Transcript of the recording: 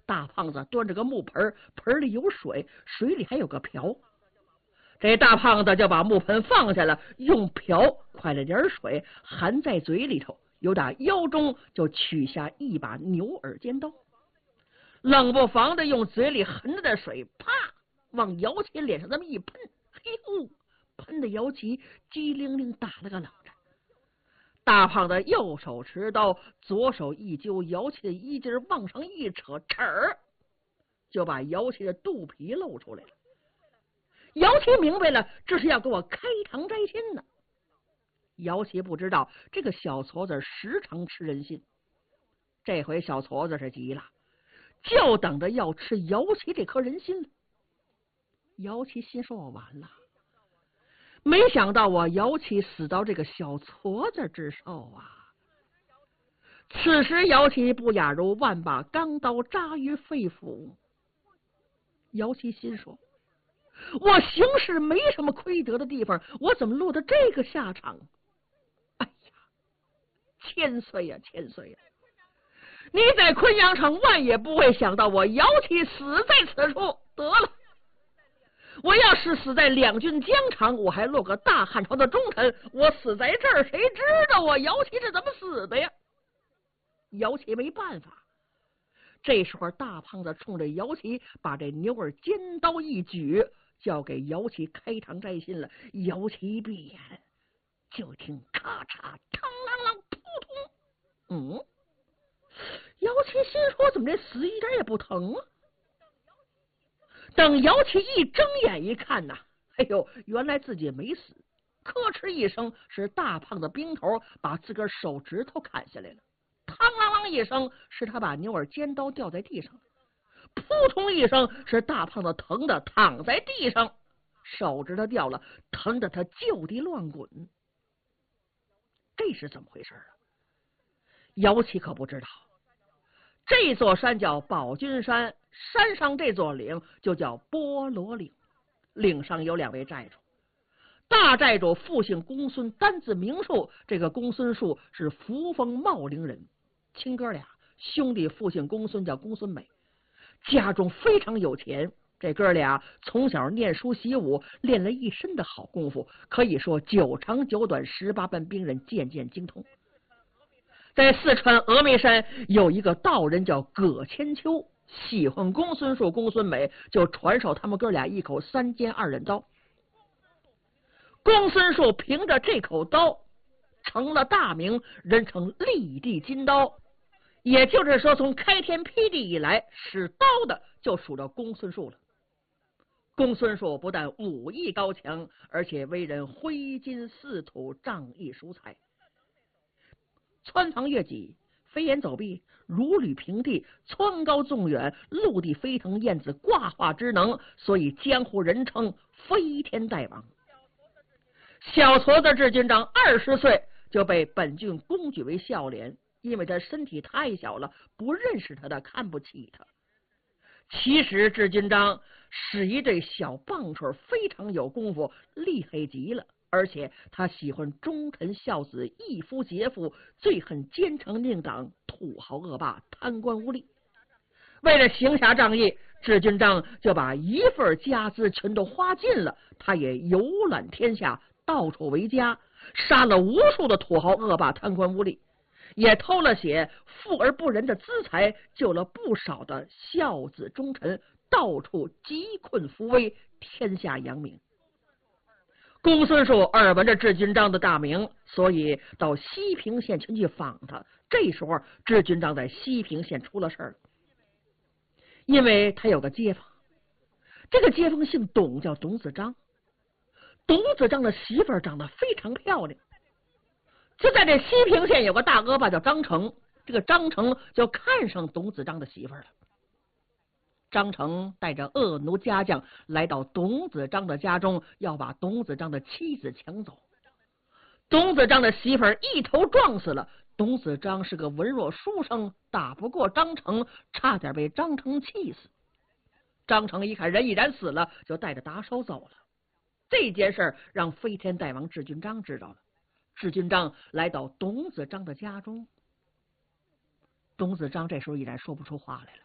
大胖子端着个木盆，盆里有水，水里还有个瓢。这大胖子就把木盆放下了，用瓢快了点水含在嘴里头，由打腰中就取下一把牛耳尖刀，冷不防的用嘴里含着的水啪往姚琪脸上这么一喷，嘿呼，喷的姚琪机灵灵打了个冷战。大胖子右手持刀，左手一揪姚琪的衣襟往上一扯，哧就把姚琪的肚皮露出来了。姚琪明白了，这是要给我开膛摘心呢。姚琪不知道这个小矬子时常吃人心，这回小矬子是急了，就等着要吃姚琪这颗人心了。姚琪心说我完了，没想到我姚琪死到这个小矬子之手啊！此时姚琪不亚如万把钢刀扎于肺腑。姚琪心说，我行事没什么亏德的地方，我怎么落得这个下场？哎呀，千岁呀，千岁呀！你在昆阳城万也不会想到我姚琪死在此处。得了，我要是死在两军疆场，我还落个大汉朝的忠臣，我死在这儿，谁知道我姚琪是怎么死的呀？姚琪没办法。这时候大胖子冲着姚琪把这牛耳尖刀一举，就要给姚琪开膛摘心了。姚琪一闭眼，就听咔嚓嘡啷啷扑通。姚琪心说，怎么这死一点也不疼啊？等姚琪一睁眼一看呐，哎呦，原来自己没死。咯哧一声，是大胖子兵头把自个儿手指头砍下来了。嘡啷啷一声，是他把牛耳尖刀掉在地上。扑通一声，是大胖子疼的躺在地上，手指头掉了，疼得他就地乱滚。这是怎么回事啊？姚琪可不知道。这座山叫宝君山，山上这座岭就叫菠萝岭，岭上有两位寨主。大寨主父姓公孙，单字明树，这个公孙树是扶风茂陵人，亲哥俩，兄弟父姓公孙，叫公孙美，家中非常有钱。这哥俩从小念书习武，练了一身的好功夫，可以说九长九短18般兵刃渐渐精通。在四川峨眉山有一个道人叫葛千秋，喜欢公孙树、公孙美，就传授他们哥俩一口3尖2刃刀。公孙树凭着这口刀成了大名，人称立地金刀。也就是说，从开天辟地以来，使刀的就数着公孙树了。公孙树不但武艺高强，而且为人挥金似土，仗义疏财。穿堂越脊，飞檐走壁，如履平地，蹿高纵远，陆地飞腾，燕子挂画之能，所以江湖人称飞天大王。小矬子智军章20岁就被本郡公举为孝廉，因为他身体太小了，不认识他的看不起他。其实智军章使一对小棒槌非常有功夫，厉害极了。而且他喜欢忠臣孝子，义夫节妇，最恨奸臣佞党，土豪恶霸，贪官污吏。为了行侠仗义，智军章就把一份家资全都花尽了。他也游览天下，到处为家，杀了无数的土豪恶霸、贪官污吏，也偷了些富而不仁的资财，救了不少的孝子忠臣，到处疾困扶危，天下扬名。公孙述耳闻着智军章的大名，所以到西平县前去访他。这时候智军章在西平县出了事儿，因为他有个街坊，这个街坊姓董，叫董子章。董子章的媳妇儿长得非常漂亮，就在这西平县有个大恶霸叫张成，这个张成就看上董子章的媳妇儿了。张成带着恶奴家将来到董子章的家中，要把董子章的妻子抢走。董子章的媳妇儿一头撞死了。董子章是个文弱书生，打不过张成，差点被张成气死。张成一看人已然死了，就带着打手走了。这件事让飞天大王智军章知道了。智军章来到董子章的家中，董子章这时候已然说不出话来了。